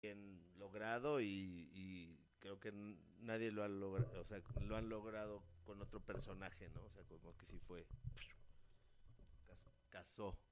bien logrado y creo que nadie lo ha logrado, o sea, lo han logrado con otro personaje, ¿no? O sea, como que sí fue, casó,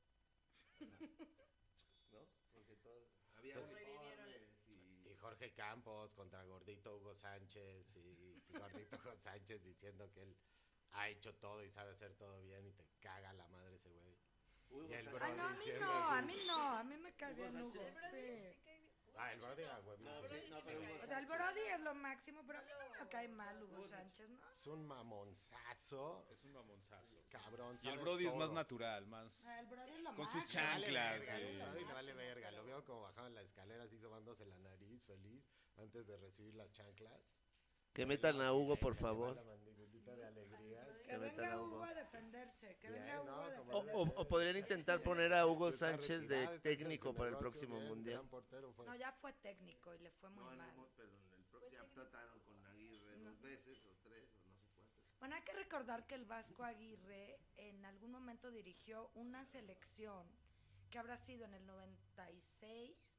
¿no? Porque todos, había Pues, uniformes y Jorge Campos contra Gordito Hugo Sánchez y Gordito Hugo Sánchez diciendo que él ha hecho todo y sabe hacer todo bien y te caga la madre ese güey. Y Hugo el Sánchez. Ay, no, Brody a mí diciendo no, a así. mí no, a mí me cae Hugo bien Hugo, Sánchez. sí. El Brody era No, huevísimo. no, pero Hugo O sea, el Sánchez. Brody es lo máximo, pero a mí no me cae mal Hugo Sánchez, ¿no? Es un mamonzazo. Es un mamonzazo. Cabrón, Y el sabe Brody es más todo. natural, más... El Brody es lo Con sus máximo. chanclas, Le vale verga, sí. el Brody le vale verga. Lo veo como bajaba en la escalera así sobándose la nariz, feliz, antes de recibir las chanclas. Que metan a Hugo, por Se le va favor. la mandibulita de alegría. Que metan venga a Hugo Hugo. a defenderse, que Bien, venga Hugo ¿no? a Como defenderse. O podrían intentar poner a Hugo Está Sánchez retirado, de está haciendo técnico su para el negocio próximo bien, mundial. gran portero fue. No, ya fue técnico y le fue muy mal. Pero ya trataron con Aguirre dos veces o tres o no sé cuántas. Bueno, hay que recordar que el Vasco Aguirre en algún momento dirigió una selección que habrá sido en el 96,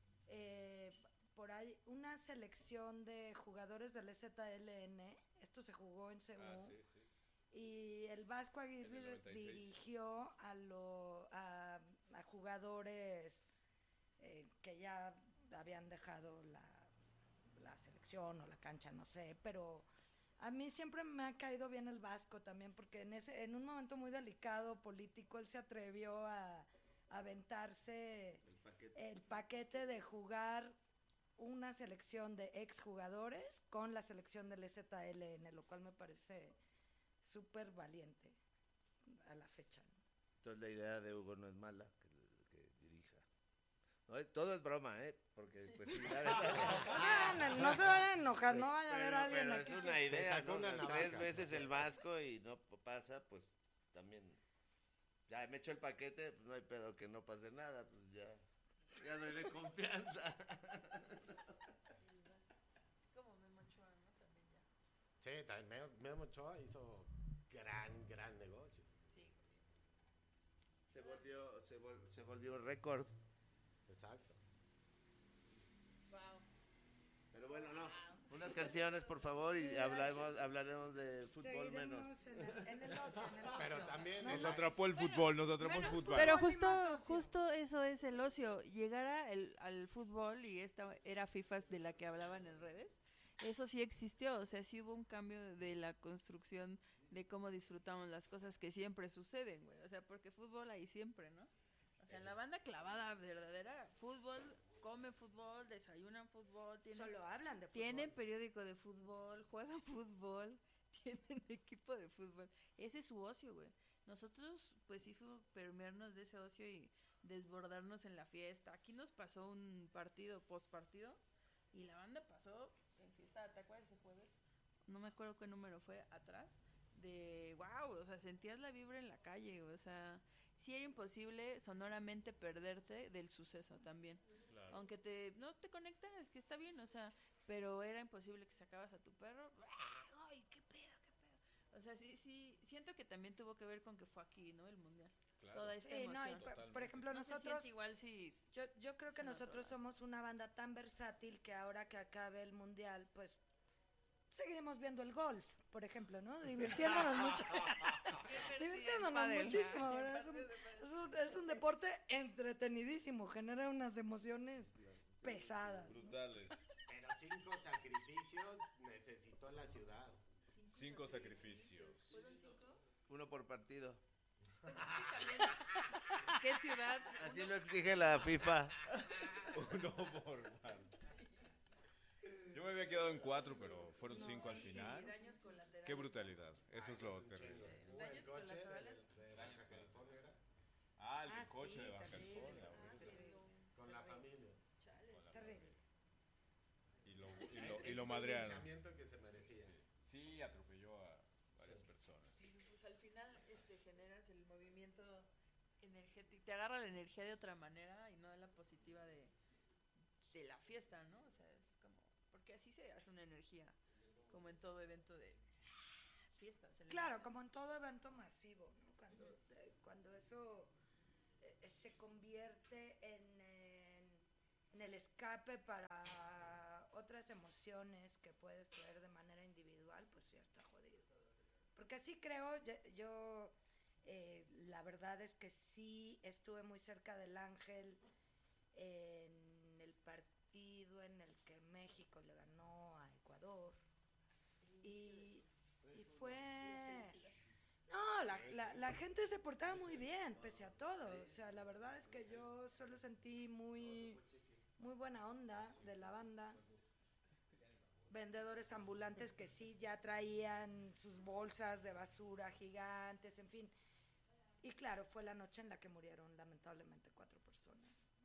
por ahí, una selección de jugadores del EZLN. Esto se jugó en Seúl. Ah, sí, sí. Y el Vasco En el Aguirre 96. dirigió a jugadores que ya habían dejado la selección o la cancha, no sé, pero a mí siempre me ha caído bien el Vasco también, porque en un momento muy delicado político él se atrevió a aventarse el paquete de jugar una selección de exjugadores con la selección del EZLN, lo cual me parece súper valiente a la fecha, ¿no? Entonces la idea de Hugo no es mala, que dirija. No, todo es broma, ¿eh? Porque pues sí, la verdad, No se vayan a enojar, no vaya a haber alguien pero aquí. es una idea, sacó ¿no? una O sea, navaja. 3 veces el Vasco y no pasa, pues también. Ya me echo el paquete, pues no hay pedo que no pase nada, pues ya doy de confianza. Es como Memo Ochoa, ¿no? También ya. Sí, también Memo Ochoa hizo gran negocio. Sí. Se volvió récord. Exacto. Wow. Pero bueno, no. Unas canciones, por favor, y hablaremos de fútbol menos. Seguiremos en el ocio, Pero también Nos el- atrapó el fútbol, nos atrapó el fútbol. Pero Fútbol y más ocio. justo eso es el ocio, llegar al fútbol y esta era FIFAs de la que hablaban en redes. Eso sí existió, o sea, sí hubo un cambio de la construcción de cómo disfrutamos las cosas que siempre suceden, güey. O sea, porque fútbol hay siempre, ¿no? O sea, la banda clavada verdadera, fútbol, come fútbol, desayunan fútbol, Solo hablan de fútbol. tienen periódico de fútbol, juegan fútbol, tienen equipo de fútbol. Ese es su ocio, güey. Nosotros, pues sí, fue permearnos de ese ocio y desbordarnos en la fiesta. Aquí nos pasó un partido, postpartido, y la banda pasó en fiesta, ¿te acuerdas ese jueves? No me acuerdo qué número fue atrás. De wow, o sea, sentías la vibra en la calle, o sea, sí era imposible sonoramente perderte del suceso también. Claro. Aunque no te conectaras, que está bien, o sea, pero era imposible que sacabas a tu perro. ¡Ay, qué pedo, qué pedo! O sea, sí, siento que también tuvo que ver con que fue aquí, ¿no? El mundial. Claro. Toda esta Sí, no, y emoción. por ejemplo, No se nosotros, siente igual si... yo creo que en otro nosotros lado. somos una banda tan versátil que ahora que acabe el mundial, pues seguiremos viendo el golf, por ejemplo, ¿no? Divirtiéndonos mucho. Divirtiéndonos Pádel. muchísimo, ¿verdad? Es un deporte entretenidísimo, genera unas emociones pesadas, ¿no? Brutales. Pero 5 sacrificios necesitó la ciudad. 5 sacrificios. ¿Fueron 5? Uno por partido. ¿Qué ciudad? Así lo exige la FIFA. Uno por parte. Yo me había quedado en 4, pero fueron 5 al Sí, final. daños colaterales. Qué brutalidad. Eso es lo terrible. Daños El coche colaterales. de Baja California era Ah, el Ah, coche sí, de Baja terrible. California. Ah, güey. terrible. con la familia. Chale. Terrible. Y lo madrearon. Linchamiento que se merecía. Sí, atropelló a varias personas. Y pues al final generas el movimiento energético, te agarra la energía de otra manera y no de la positiva de la fiesta, ¿no? O sea, es como, porque así se hace una energía, como en todo evento de fiesta. Claro, como en todo evento masivo, ¿no? Cuando eso se convierte en en el escape para otras emociones que puedes traer de manera individual, pues ya está jodido. Porque así creo, yo la verdad es que sí estuve muy cerca del Ángel en el partido en el que México le ganó a Ecuador. Y fue... No, la gente se portaba muy bien, pese a todo. O sea, la verdad es que yo solo sentí muy buena onda de la banda. Vendedores ambulantes que sí ya traían sus bolsas de basura gigantes, en fin. Y claro, fue la noche en la que murieron lamentablemente 4 personas.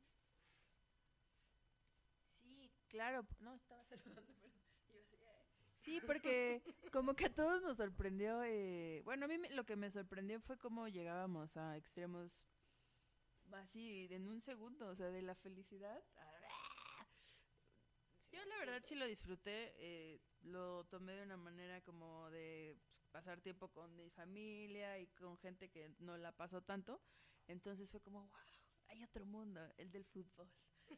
Sí, claro. No, estaba saludando, pero iba así, Sí, porque como que a todos nos sorprendió. Bueno, a mí lo que me sorprendió fue cómo llegábamos a extremos así en un segundo, o sea, de la felicidad. Yo la verdad sí lo disfruté, lo tomé de una manera como de pues, pasar tiempo con mi familia y con gente que no la pasó tanto. Entonces fue como, wow, hay otro mundo, el del fútbol.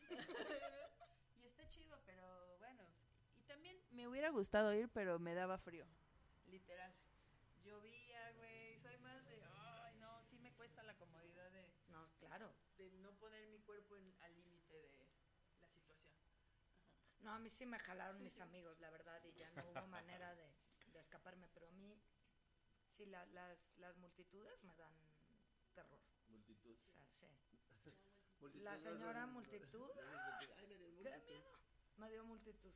Y está chido, pero bueno. Y también me hubiera gustado ir, pero me daba frío, literal. Llovía, güey, soy más de, ay, no, sí me cuesta la comodidad No, claro. de no poner mi cuerpo al límite de la situación. No, a mí sí me jalaron mis amigos, la verdad, y ya no hubo manera de escaparme, pero a mí sí las multitudes me dan terror. Multitud. O sea, sí. Multitud, La no, señora no, multitud, Ay, me dio qué multitud. miedo, me dio multitud.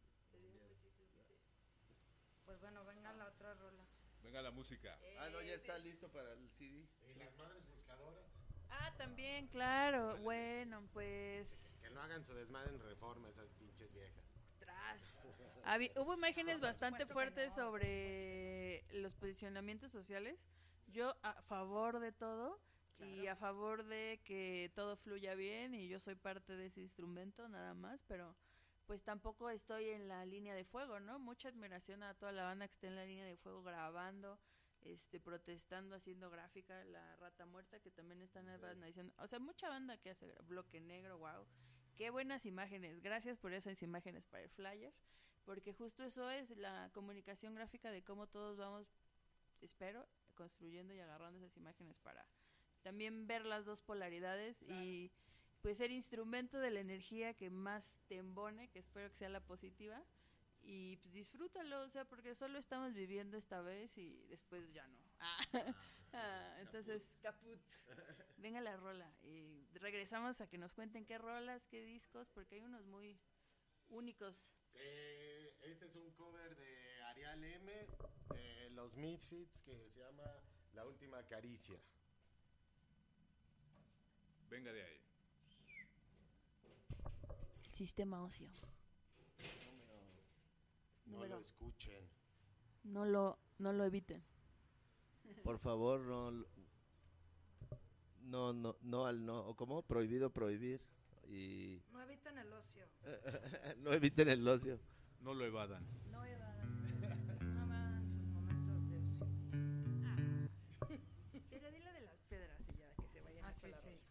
Pues bueno, venga la otra rola. Venga la música. Ah, no, ya está listo para el CD. Y las madres buscadoras. Ah, también, claro. Bueno, pues Que no hagan su desmadre en Reforma, esas pinches viejas. tras. Hubo imágenes bastante supuesto que fuertes no, sobre los posicionamientos sociales. Yo a favor de todo y a favor de que todo fluya bien y yo soy parte de ese instrumento nada más, pero pues tampoco estoy en la línea de fuego, ¿no? Mucha admiración a toda la banda que está en la línea de fuego grabando, protestando, haciendo gráfica, la Rata Muerta que también está en la banda diciendo, o sea, mucha banda que hace Bloque Negro, wow. Qué buenas imágenes, gracias por esas imágenes para el flyer, porque justo eso es la comunicación gráfica de cómo todos vamos, espero, construyendo y agarrando esas imágenes para también ver las dos polaridades y pues ser instrumento de la energía que más te embone, que espero que sea la positiva, y pues disfrútalo, o sea, porque solo estamos viviendo esta vez y después ya no. Entonces, caput. Venga la rola. Y regresamos a que nos cuenten qué rolas, qué discos, porque hay unos muy únicos. Este es un cover de Arial M, los Misfits, que se llama La Última Caricia. Venga de ahí. El sistema óseo. No lo escuchen. No lo eviten. Por favor, no al no. ¿O cómo? Prohibido prohibir. Y No eviten el ocio. no eviten el ocio. No lo evadan. No evadan. No evadan sus momentos de ocio. Pero dile de las pedras y ya, que se vayan Ah, a sí, la sí. rola.